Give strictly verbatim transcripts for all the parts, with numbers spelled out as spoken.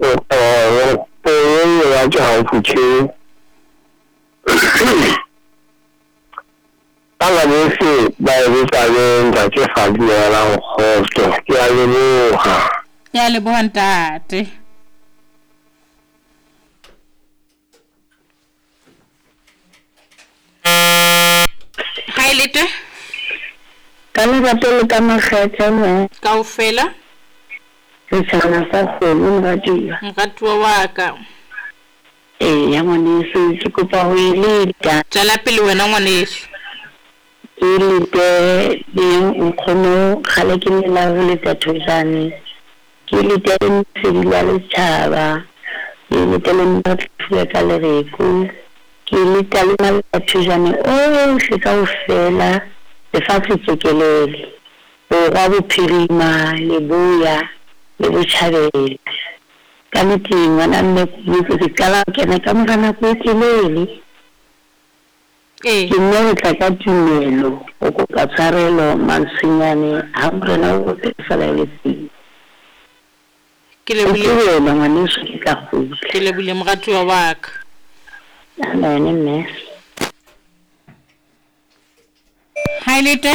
呃，对呀，就好夫妻。当然就是在这下面在这法律然后总加入路哈。 Ya leboha ntate. Hai lete. Kana batele ka makgethe mo. Kaofela. Setšhaba sa kgomo radio. Nratuwa wa ka. Eh ya ngwaneso ke kopa ho ileta. Tsala pele wena ngwaneso. Ile te di nkgono khale ke nna ho leta thosane. Ke ile te se dila le tshaba. Ile te le mbatla ka le reko. Ke ile te le mala thosane o se ka o fela le fa se tsekelele. O ga bophirima le boya le botšhabela. Ka meeting ngwana mme ke ke kala ke na ka mogana go etelele. Eh ke nne tla ka tumelo o go ka tsarelo mantsinyane ha rena go tsela le tsi ke le bile le ngwana se ke ka go ke le bile moratuwa wa ka. amen mme Hai lete.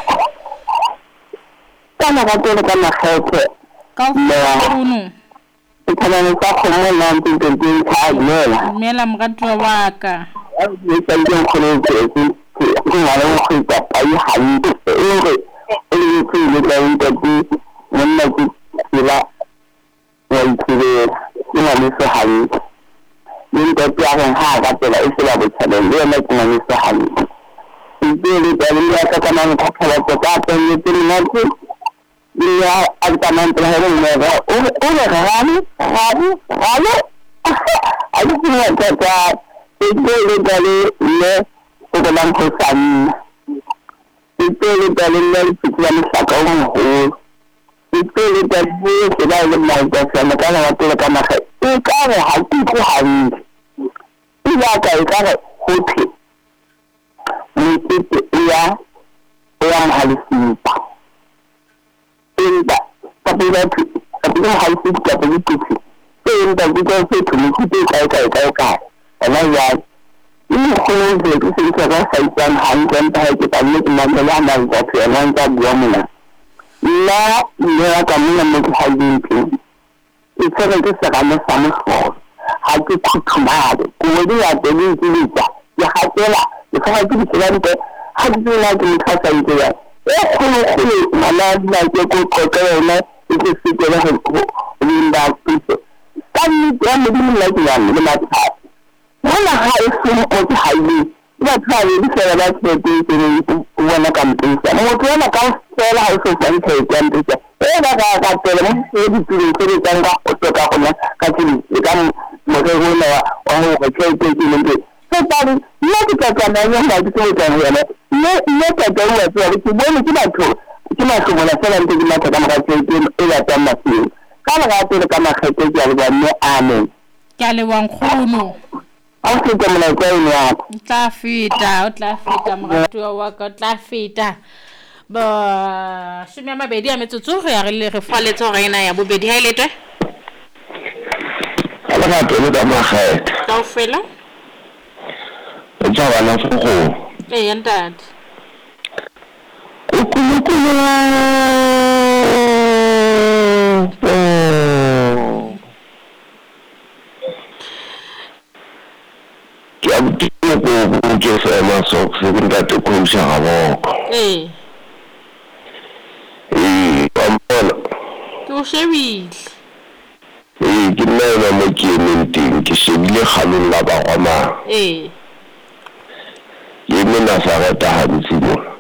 Kana batele ka makgethe. Kaofela kuno. Kana ka kgomo la ntse ntse tsa dimela. Mela moratuwa wa ka. Le tsentse khone ke ke ngwana go khutsa pai hantle e re e le ke le ka ntse ke monna ke sila wa itse ke na le se hantle. Le ntse ke a ha ga tsela e sela botshelo le yena ke na le se hantle. Ile le le ka kana ka phela ka ka teng le nna ke ya altamente la era o o regalo regalo regalo ai ke ya ka ka e le le le o ka lan khosani e le le le ke ya mhlaka o mo e le le ke ba le mai ka sa ka la ka ka ma ka e ka re ha ke go hantle e ya ka e ka re ho thi ni ke ya ya halisipa inda tapi da tapi da halisi ka ta yi inda gudan sai tuni ku kai kai kai kai ana ya ni ko ne ke sai ka ga sai kan hankan ta ke ta ni kuma da ya na da ke nan ta biya mu na la ne ka mun mun ku halin ki ita ga ta saka na samu ko ha ki ku kuma da ko wani ya da ni ki ta ya hakela ya ka ji ki ran ta har da ki ka sai ya eh kuma kuma mala na ke ko ko kai na ita ce ke da ko winda ku kan ni da mu la ki ya ni ma ta wala ha su ko ta hayi ba ta yi da da ke ke ke wala kan ta mu to na kan sai la su san kai kan ta eh da ka ka ta mu sai di ku ko kan ga to ka ko na ka ti kan mo ga ho na wa ko ke ke ke ni sai ta ni ya ka ka na ya da ke ta ne ne ne ta da wa ta ki wani kina to kina so wala sai ta kina ta kama ce ke ila ta masu kana ga ta kama kai ke ya ga ne amen Ke le wa nkgono. a se ke mona ka ina Tla feta o tla feta moratuwa wa ka tla feta ba shome ya mabedi a metsotso re ya re le re faletse go ina ya bobedi ha iletwe ala ga tole ka makgethe kaofela o tsa bana go eh ntate ukulukulu ya butiko go ke sa ma so se ke ntate ko sha gaboko eh eh pampola ke o shebile eh ke nna na mo ke menting ke shebile khalong la ba gona eh ye mena sa ga ta ha ntsi mo